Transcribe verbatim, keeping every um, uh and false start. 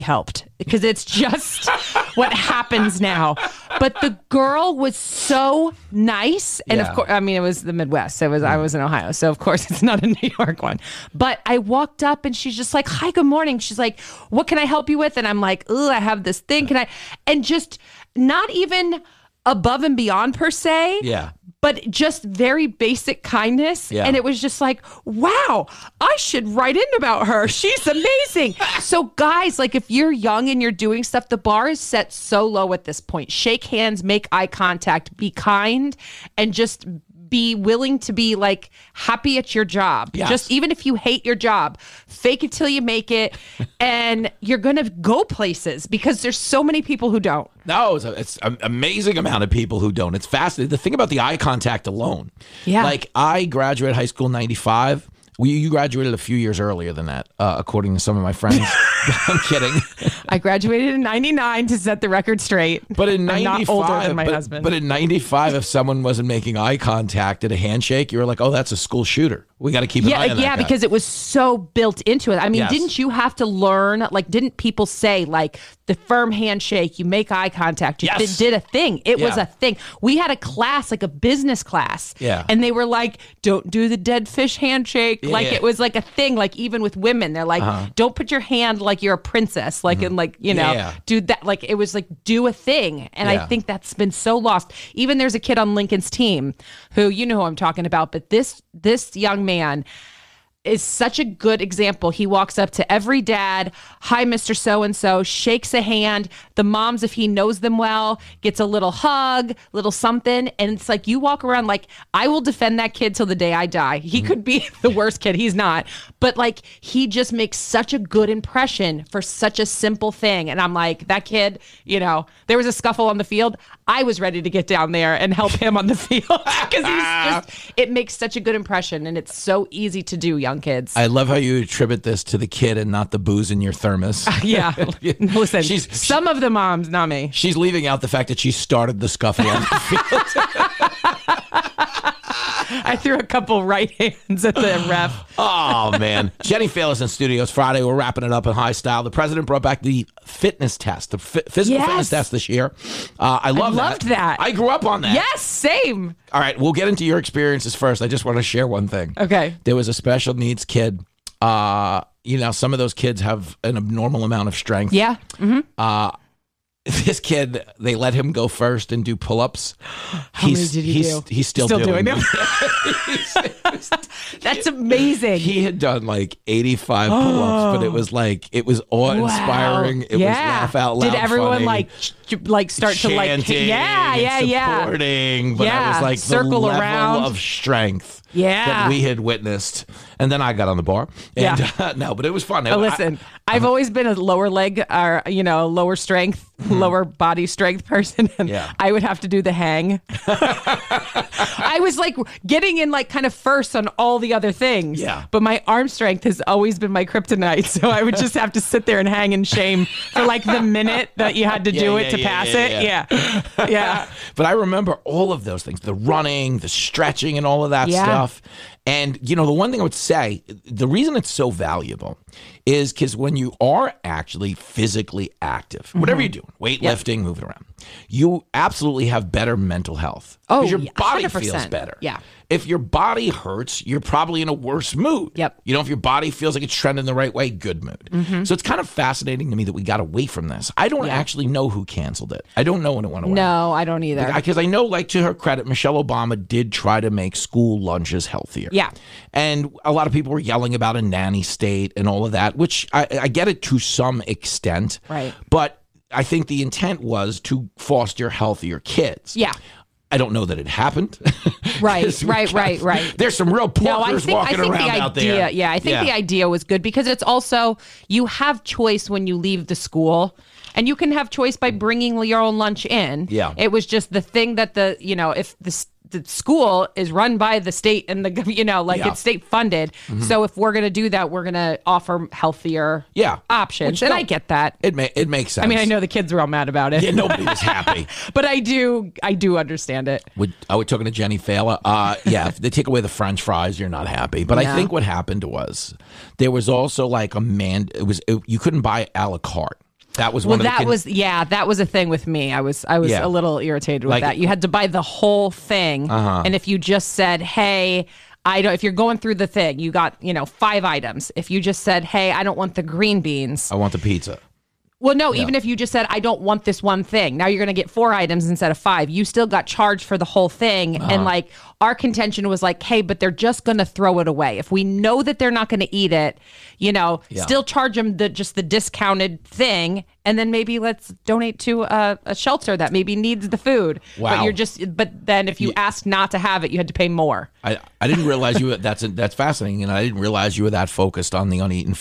helped because it's just what happens now. But the girl was so nice. And Yeah. of course, I mean, it was the Midwest. So it was, I was in Ohio. So of course it's not a New York one. But I walked up and she's just like, hi, good morning. She's like, what can I help you with? And I'm like, oh, I have this thing. Can I? And just not even above and beyond per se. Yeah. But just very basic kindness. Yeah. And it was just like, wow, I should write in about her. She's amazing. So guys, like if you're young and you're doing stuff, the bar is set so low at this point. Shake hands, make eye contact, be kind, and just be willing to be like happy at your job. Yes. Just even if you hate your job, fake it till you make it. And you're going to go places because there's so many people who don't. No, it's, a, it's an amazing amount of people who don't. It's fascinating. The thing about the eye contact alone. Yeah. Like I graduated high school in ninety-five. We, you graduated a few years earlier than that, uh, according to some of my friends. I'm kidding. I graduated in ninety-nine to set the record straight. But in I'm ninety-five, not older than my but, husband. but in ninety-five, if someone wasn't making eye contact at a handshake, you were like, oh, that's a school shooter. We got to keep an yeah, eye on that yeah, guy. because it was so built into it. I mean, Yes. didn't you have to learn? Like, didn't people say like the firm handshake, you make eye contact, you Yes. did, did a thing? It was Yeah. a thing. We had a class, like a business class, Yeah. and they were like, "Don't do the dead fish handshake." Yeah, like yeah. it was like a thing. Like even with women, they're like, Uh-huh. "Don't put your hand like you're a princess," like and like you know, Yeah. do that. Like it was like do a thing, and Yeah. I think that's been so lost. Even there's a kid on Lincoln's team who you know who I'm talking about, but this this young man is such a good example. He walks up to every dad, hi, Mister So-and-so, shakes a hand. The moms, if he knows them well, gets a little hug, little something. And it's like, you walk around like, I will defend that kid till the day I die. He could be the worst kid. He's not. But like, he just makes such a good impression for such a simple thing. And I'm like, that kid, you know, there was a scuffle on the field. I was ready to get down there and help him on the field because he's just, it makes such a good impression. And it's so easy to do, young kids. I love how you attribute this to the kid and not the booze in your thermos. Yeah. Listen, She's- some of the moms, not me. She's leaving out the fact that she started the scuffle on the field. I threw a couple right hands at the ref. Oh, man. Jenny Failis in studios Friday. We're wrapping it up in high style. The president brought back the fitness test, the f- physical Yes. fitness test this year. Uh, I love loved that. I grew up on that. Yes, same. All right, we'll get into your experiences first. I just want to share one thing. Okay. There was a special needs kid. Uh, you know, some of those kids have an abnormal amount of strength. Yeah. Mm-hmm. Uh, this kid, they let him go first and do pull-ups. How many did he he's, do? He's still, Still doing, doing them. That's amazing. He had done like eighty-five pull-ups, but it was like, it was awe-inspiring. Wow. It yeah. was laugh out loud Did everyone funny. like ch- like start to like Chanting yeah, yeah, and yeah. supporting, but I Yeah. was like Circle the level around. of strength Yeah. that we had witnessed. And then I got on the bar. And Yeah. uh, no, but it was fun. But listen, I, I've always been a lower leg or, you know, lower strength, lower body strength person. And Yeah. I would have to do the hang. I was like getting in like kind of first on all the other things. Yeah. But my arm strength has always been my kryptonite. So I would just have to sit there and hang in shame for like the minute that you had to Yeah, do yeah, it to yeah, pass yeah, it. yeah. Yeah. Yeah. But I remember all of those things, the running, the stretching, and all of that Yeah. stuff. And, you know, the one thing I would say, the reason it's so valuable is because when you are actually physically active, Mm-hmm. whatever you're doing, weightlifting, moving around, you absolutely have better mental health. Oh, 'Cause your yeah, body one hundred percent. feels better. Yeah. If your body hurts, you're probably in a worse mood. Yep. You know, if your body feels like it's trending the right way, good mood. Mm-hmm. So it's kind of fascinating to me that we got away from this. I don't Yeah. actually know who canceled it. I don't know when it went away. No, I don't either. Because I know, like, to her credit, Michelle Obama did try to make school lunches healthier. Yeah. And a lot of people were yelling about a nanny state and all of that, which I, I get it to some extent. Right. But I think the intent was to foster healthier kids. Yeah. I don't know that it happened. Right, 'Cause we right, got- right, right. There's some real No, I porkers think, I walking think around the out idea, there. yeah, I think the idea was good because it's also, you have choice when you leave the school and you can have choice by bringing your own lunch in. Yeah. It was just the thing that the, you know, if the, s- the school is run by the state and the, you know, like Yeah. it's state funded. So if we're going to do that, we're going to offer healthier Yeah. options. Which And no- I get that. It, ma- it makes sense. I mean, I know the kids were all mad about it. Yeah, nobody was happy. But I do, I do understand it. Would, I was talking to Jenny Failer. Uh, yeah, if they take away the French fries, you're not happy. But I No. think what happened was there was also like a man. It was it, you couldn't buy a la carte. That was Well, one of the that con- was yeah, that was a thing with me. I was I was Yeah. a little irritated with Like- that. You had to buy the whole thing, Uh-huh. and if you just said, "Hey, I don't," if you're going through the thing, you got you know five items. If you just said, "Hey, I don't want the green beans," I want the pizza. well, no, even if you just said, "I don't want this one thing," now you're going to get four items instead of five. You still got charged for the whole thing, Uh-huh. and like our contention was like, "Hey, but they're just going to throw it away if we know that they're not going to eat it." You know, Yeah. still charge them the just the discounted thing, and then maybe let's donate to a, a shelter that maybe needs the food. But Wow. you're just, but then if you asked not to have it, you had to pay more. I, I didn't realize you. That's that's fascinating, and I didn't realize you were that focused on the uneaten